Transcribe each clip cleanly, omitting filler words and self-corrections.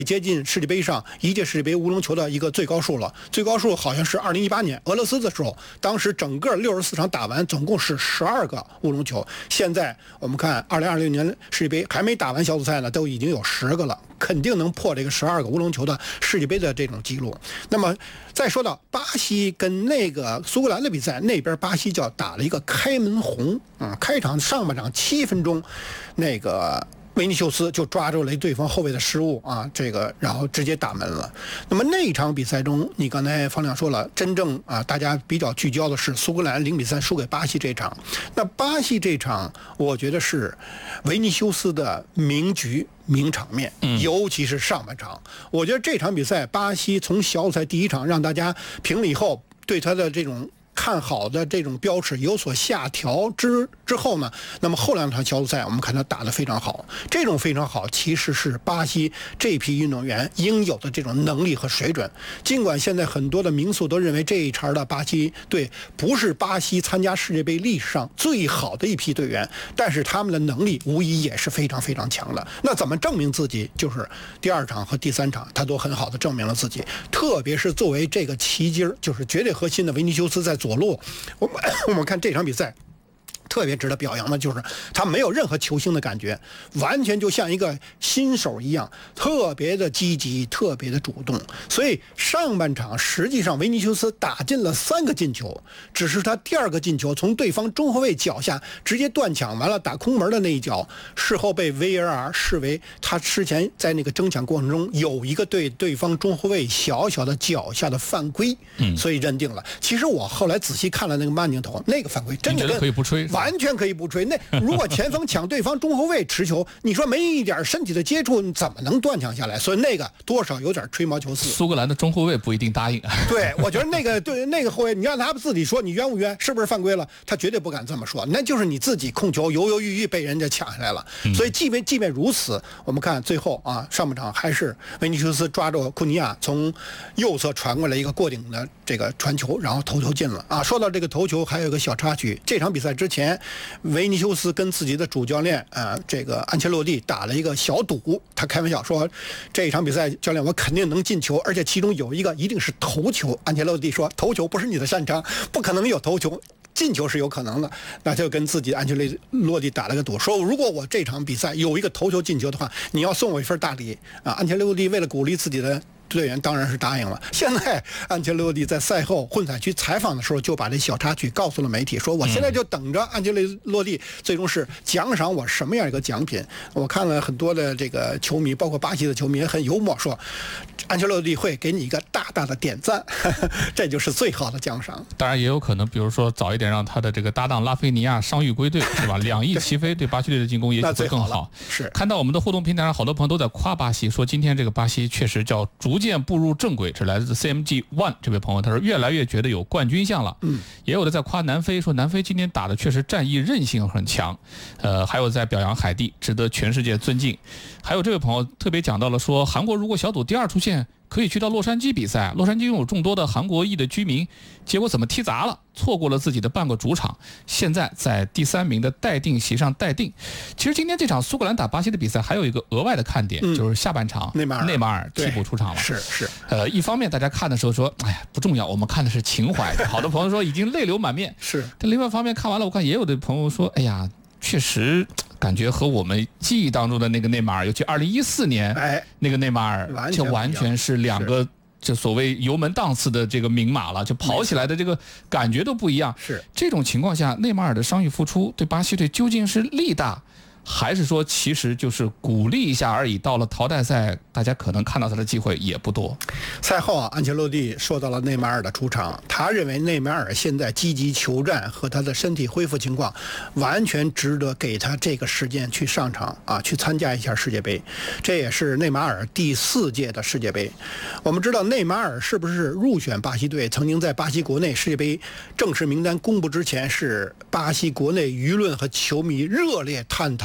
接近世界杯上一届世界杯乌龙球的一个最高数了，最高数好像是2018年俄罗斯的时候，当时整个64场打完，总共是12个乌龙球。现在我们看2020年世界杯还没打完小组赛呢，都已经有10个了，肯定能破这个12个乌龙球的世界杯的这种记录。那么再说到巴西跟那个苏格兰的比赛，那边巴西就打了一个开门红，开场上半场7分钟，那个维尼修斯就抓住了对方后卫的失误啊，然后直接打门了。那么那一场比赛中，你刚才方亮说了，真正大家比较聚焦的是苏格兰0-3输给巴西这场。那巴西这场，我觉得是维尼修斯的名局。名场面，尤其是上半场，我觉得这场比赛巴西从小组赛第一场让大家评了以后，对他的这种看好的这种标尺有所下调之后呢，那么后2场小组赛我们看他打得非常好，这种非常好其实是巴西这批运动员应有的这种能力和水准。尽管现在很多的名宿都认为这一茬的巴西队不是巴西参加世界杯历史上最好的一批队员，但是他们的能力无疑也是非常非常强的。那怎么证明自己？就是第2场和第3场他都很好的证明了自己，特别是作为这个旗筋，就是绝对核心的维尼修斯在左路，我们看这场比赛特别值得表扬的就是他没有任何球星的感觉，完全就像一个新手一样，特别的积极，特别的主动。所以上半场实际上维尼修斯打进了3个进球，只是他第2个进球从对方中后卫脚下直接断抢完了打空门的那一脚，事后被 VAR 视为他之前在那个争抢过程中有一个对对方中后卫小小的脚下的犯规，所以认定了。其实我后来仔细看了那个慢镜头，那个犯规真的可以不吹， 完全可以不吹。那如果前锋抢对方中后卫持球，你说没一点身体的接触，你怎么能断抢下来？所以那个多少有点吹毛求疵。 苏格兰的中后卫不一定答应。 对，我觉得那个后卫，你让他自己说你冤不冤，是不是犯规了，他绝对不敢这么说。那就是你自己控球犹犹豫豫被人家抢下来了。所以即便如此，我们看最后上半场还是维尼修斯抓住库尼亚从右侧传过来一个过顶的这个传球，然后头球进了啊。说到这个头球，还有一个小插曲，这场比赛之前维尼修斯跟自己的主教练这个安切洛蒂打了一个小赌，他开玩笑说这一场比赛教练我肯定能进球，而且其中有一个一定是头球。安切洛蒂说头球不是你的擅长，不可能有头球，进球是有可能的。那就跟自己安切洛蒂打了个赌，说如果我这场比赛有一个头球进球的话，你要送我一份大礼啊。安切洛蒂为了鼓励自己的队员当然是答应了。现在安切洛蒂在赛后混采区采访的时候就把这小插曲告诉了媒体，说我现在就等着安切洛蒂最终是奖赏我什么样一个奖品。我看了很多的这个球迷，包括巴西的球迷也很幽默，说安切洛蒂会给你一个大大的点赞，这就是最好的奖赏。 当然也有可能比如说早一点让他的这个搭档拉菲尼亚伤愈归队，是吧？2翼齐飞对巴西队的进攻也许会更好。 是看到我们的互动平台上好多朋友都在夸巴西，说今天这个巴西确实叫逐渐步入正轨。这来自 CMG One 这位朋友，他说越来越觉得有冠军相了。也有的在夸南非，说南非今天打的确实战役韧性很强。还有在表扬海地，值得全世界尊敬。还有这位朋友特别讲到了说，韩国如果小组第2出现，可以去到洛杉矶比赛。洛杉矶拥有众多的韩国裔的居民，结果怎么踢砸了，错过了自己的半个主场，现在在第3名的待定席上待定。其实今天这场苏格兰打巴西的比赛还有一个额外的看点，就是下半场内马尔替补出场了。 是。 一方面大家看的时候说，哎呀不重要，我们看的是情怀。好多朋友说已经泪流满面。 是。 但另外一方面看完了，我看也有的朋友说，哎呀，确实感觉和我们记忆当中的那个内马尔，尤其2014年那个内马尔，就完全是2个就所谓油门档次的这个名马了，就跑起来的这个感觉都不一样。 是这种情况下，内马尔的伤愈复出对巴西队究竟是利大，还是说其实就是鼓励一下而已？到了淘汰赛，大家可能看到他的机会也不多。 赛后安切洛蒂说到了内马尔的出场，他认为内马尔现在积极求战和他的身体恢复情况，完全值得给他这个时间去上场去参加一下世界杯。这也是内马尔第4届的世界杯。我们知道内马尔是不是入选巴西队，曾经在巴西国内世界杯正式名单公布之前，是巴西国内舆论和球迷热烈探讨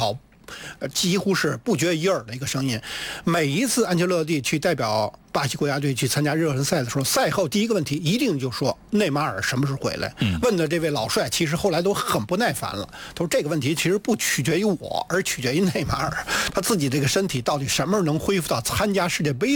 几乎是不绝于耳的一个声音。每一次安切洛蒂去代表巴西国家队去参加热身赛的时候，赛后第一个问题一定就说内马尔什么时候回来。问的这位老帅其实后来都很不耐烦了，他说这个问题其实不取决于我，而取决于内马尔他自己这个身体到底什么时候能恢复到参加世界杯